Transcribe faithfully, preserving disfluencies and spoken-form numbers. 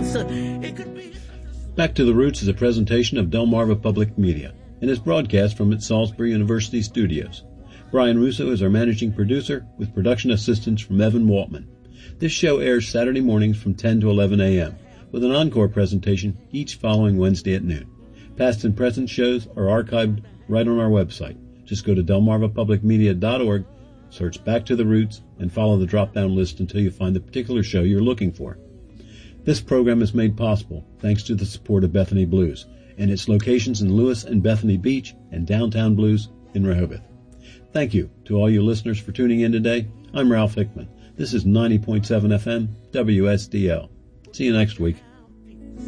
place. It could be... Back to the Roots is a presentation of Delmarva Public Media and is broadcast from its Salisbury University studios. Brian Russo is our managing producer, with production assistance from Evan Waltman. This show airs Saturday mornings from ten to eleven a.m., with an encore presentation each following Wednesday at noon. Past and present shows are archived right on our website. Just go to delmarva public media dot org, search Back to the Roots, and follow the drop-down list until you find the particular show you're looking for. This program is made possible thanks to the support of Bethany Blues and its locations in Lewis and Bethany Beach and Downtown Blues in Rehoboth. Thank you to all you listeners for tuning in today. I'm Ralph Hickman. This is ninety point seven F M W S D L. See you next week.